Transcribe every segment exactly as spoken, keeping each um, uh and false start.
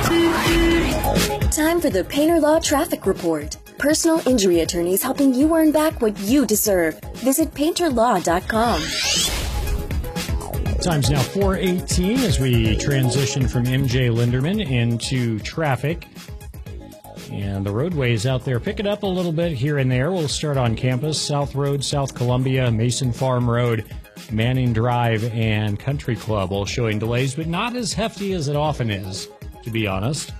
Time for the Painter Law Traffic Report. Personal injury attorneys helping you earn back what you deserve. Visit painter law dot com. Time's now four eighteen as we transition from M J Linderman into traffic. And the roadways out there pick it up a little bit here and there. We'll start on campus. South Road, South Columbia, Mason Farm Road, Manning Drive, and Country Club all showing delays, but not as hefty as it often is, to be honest.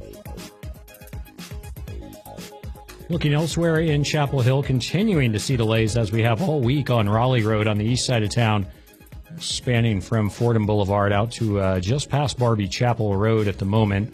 Looking elsewhere in Chapel Hill, continuing to see delays as we have all week on Raleigh Road on the east side of town, spanning from Fordham Boulevard out to uh, just past Barbie Chapel Road at the moment.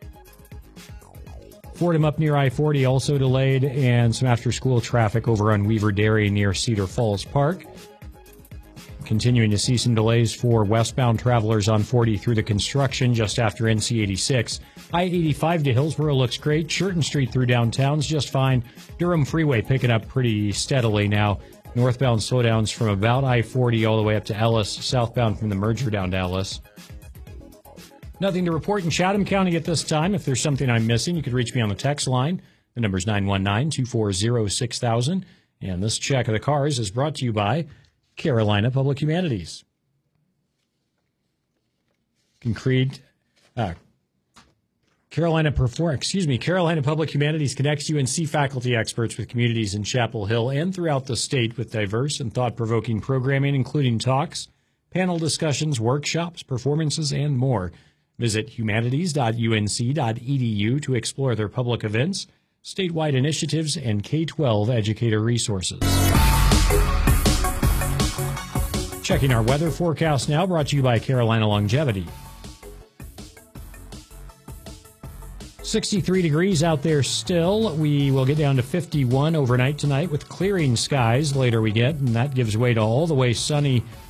Fordham up near I forty also delayed, and some after-school traffic over on Weaver Dairy near Cedar Falls Park. Continuing to see some delays for westbound travelers on forty through the construction just after N C eighty-six. I eighty-five to Hillsborough looks great. Churton Street through downtown's just fine. Durham Freeway picking up pretty steadily now. Northbound slowdowns from about I forty all the way up to Ellis. Southbound from the merger down to Ellis. Nothing to report in Chatham County at this time. If there's something I'm missing, you could reach me on the text line. The number's nine one nine, two four zero, six thousand. And this check of the cars is brought to you by Carolina Public Humanities. Concrete, uh, Carolina Perform, excuse me, Carolina Public Humanities connects U N C faculty experts with communities in Chapel Hill and throughout the state with diverse and thought-provoking programming, including talks, panel discussions, workshops, performances, and more. Visit humanities dot u n c dot e d u to explore their public events, statewide initiatives, and K twelve educator resources. Checking our weather forecast now, brought to you by Carolina Longevity. sixty-three degrees out there still. We will get down to fifty-one overnight tonight with clearing skies later we get, and that gives way to all the way sunny